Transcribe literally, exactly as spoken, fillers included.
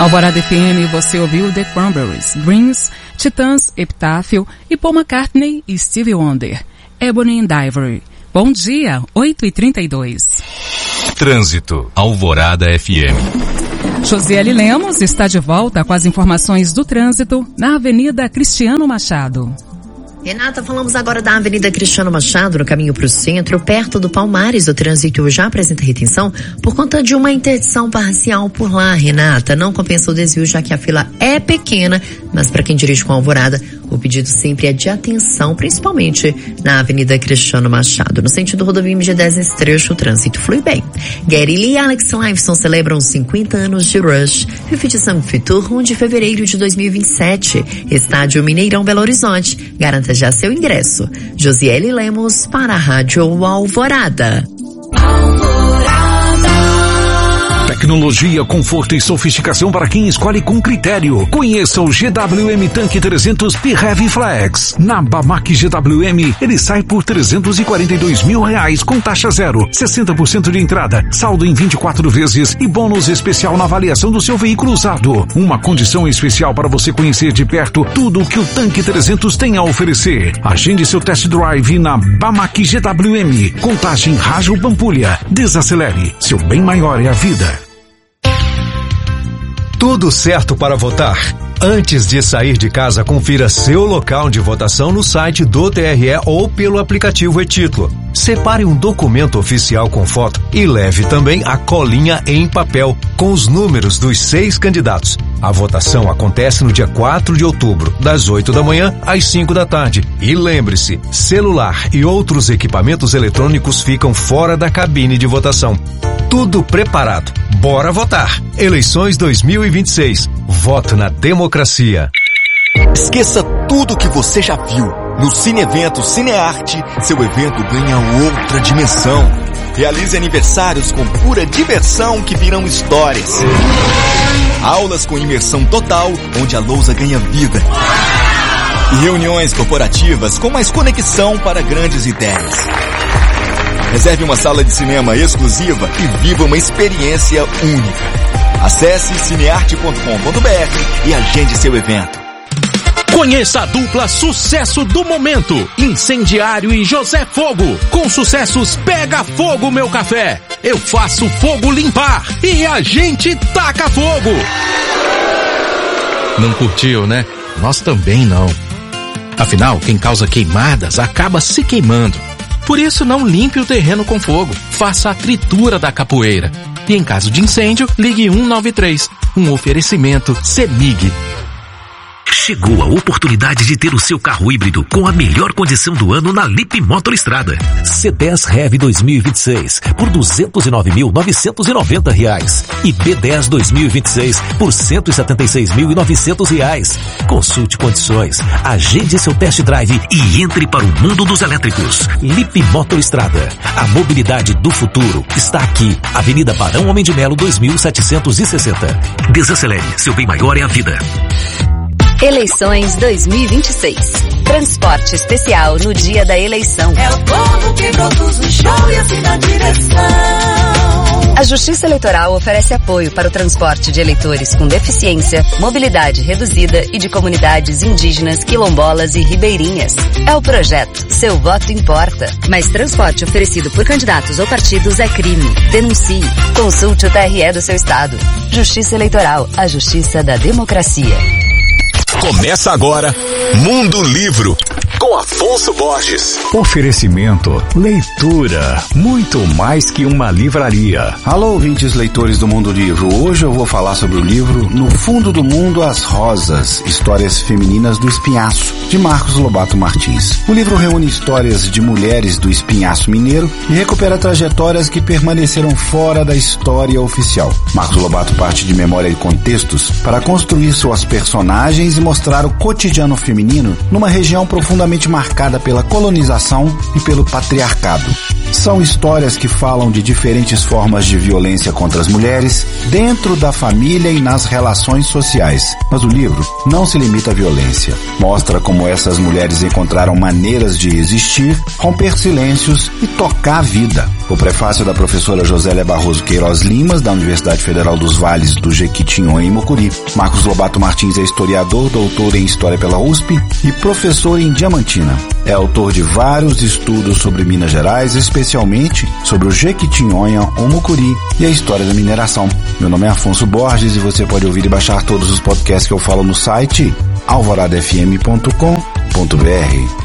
Alvorada F M, você ouviu The Cranberries, Dreams, Titãs, Epitáfio e Paul McCartney e Stevie Wonder, Ebony and Ivory. Bom dia, oito e trinta e dois. Trânsito, Alvorada F M. Josiele Lemos está de volta com as informações do trânsito na Avenida Cristiano Machado. Renata, falamos agora da Avenida Cristiano Machado, no caminho para o centro, perto do Palmares. O trânsito já apresenta retenção por conta de uma interdição parcial por lá, Renata. Não compensa o desvio, já que a fila é pequena, mas para quem dirige com a Alvorada, o pedido sempre é de atenção, principalmente na Avenida Cristiano Machado. No sentido rodovia M G dez, nesse trecho, o trânsito flui bem. Guerrilha e Alex Lifeson celebram cinquenta anos de Rush. Repetição Futur, um de fevereiro de dois mil e vinte e sete. Estádio Mineirão, Belo Horizonte. Garanta já seu ingresso. Josiele Lemos para a Rádio Alvorada. Tecnologia, conforto e sofisticação para quem escolhe com critério. Conheça o G W M Tanque trezentos P-Heavy Flex. Na Bamac G W M, ele sai por trezentos e quarenta e dois mil reais com taxa zero, sessenta por cento de entrada, saldo em vinte e quatro vezes e bônus especial na avaliação do seu veículo usado. Uma condição especial para você conhecer de perto tudo o que o Tanque trezentos tem a oferecer. Agende seu test drive na Bamac G W M. Contagem Rádio Pampulha. Desacelere. Seu bem maior é a vida. Tudo certo para votar? Antes de sair de casa, confira seu local de votação no site do T R E ou pelo aplicativo e-Título. Separe um documento oficial com foto e leve também a colinha em papel com os números dos seis candidatos. A votação acontece no dia quatro de outubro, das oito da manhã às cinco da tarde. E lembre-se, celular e outros equipamentos eletrônicos ficam fora da cabine de votação. Tudo preparado. Bora votar! Eleições dois mil e vinte e seis. Voto na democracia. Esqueça tudo que você já viu. No Cine Evento Cinearte, seu evento ganha outra dimensão. Realize aniversários com pura diversão que viram histórias. Aulas com imersão total, onde a lousa ganha vida. E reuniões corporativas com mais conexão para grandes ideias. Reserve uma sala de cinema exclusiva e viva uma experiência única. Acesse cinearte ponto com ponto b r e agende seu evento. Conheça a dupla sucesso do momento, Incendiário e José Fogo, com sucessos Pega Fogo Meu Café, Eu Faço Fogo Limpar e A Gente Taca Fogo. Não curtiu, né? Nós também não. Afinal, quem causa queimadas acaba se queimando. Por isso, não limpe o terreno com fogo, faça a tritura da capoeira. E em caso de incêndio, ligue um nove três, um oferecimento CEMIG. Chegou a oportunidade de ter o seu carro híbrido com a melhor condição do ano na Lip Motor Estrada. C dez Rev dois mil e vinte e seis por duzentos e nove mil novecentos e noventa reais e B dez dois mil e vinte e seis por cento e setenta e seis mil e novecentos reais. Consulte condições, agende seu test drive e entre para o mundo dos elétricos. Lip Motor Estrada, a mobilidade do futuro está aqui. Avenida Barão Homem de Melo dois mil setecentos e sessenta. Desacelere, seu bem maior é a vida. Eleições dois mil e vinte e seis. Transporte especial no dia da eleição. É o povo que produz o show e assim dá direção. A Justiça Eleitoral oferece apoio para o transporte de eleitores com deficiência, mobilidade reduzida e de comunidades indígenas, quilombolas e ribeirinhas. É o projeto Seu Voto Importa. Mas transporte oferecido por candidatos ou partidos é crime. Denuncie. Consulte o T R E do seu estado. Justiça Eleitoral, a justiça da democracia. Começa agora Mundo Livro com Afonso Borges. Oferecimento, leitura, muito mais que uma livraria. Alô, ouvintes leitores do Mundo Livro. Hoje eu vou falar sobre o livro No Fundo do Mundo, as Rosas, Histórias Femininas do Espinhaço, de Marcos Lobato Martins. O livro reúne histórias de mulheres do Espinhaço Mineiro e recupera trajetórias que permaneceram fora da história oficial. Marcos Lobato parte de memória e contextos para construir suas personagens e mostrar o cotidiano feminino numa região profundamente marcada pela colonização e pelo patriarcado. São histórias que falam de diferentes formas de violência contra as mulheres, dentro da família e nas relações sociais. Mas o livro não se limita à violência. Mostra como essas mulheres encontraram maneiras de existir, romper silêncios e tocar a vida. O prefácio da professora Josélia Barroso Queiroz Limas, da Universidade Federal dos Vales do Jequitinhonha, em Mucuri. Marcos Lobato Martins é historiador, doutor em História pela U S P e professor em Diamantina. É autor de vários estudos sobre Minas Gerais, especialmente sobre o Jequitinhonha, o Mucuri e a história da mineração. Meu nome é Afonso Borges e você pode ouvir e baixar todos os podcasts que eu falo no site alvorada f m ponto com ponto b r.